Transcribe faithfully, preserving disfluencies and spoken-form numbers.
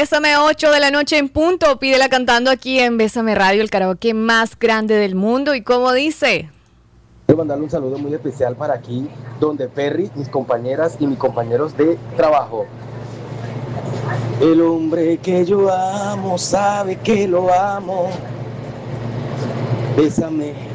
Bésame, ocho de la noche en punto. Pídela cantando aquí en Bésame Radio, el karaoke más grande del mundo. ¿Y cómo dice? Quiero mandarle un saludo muy especial para aquí, donde Perry, mis compañeras y mis compañeros de trabajo. El hombre que yo amo sabe que lo amo. Bésame.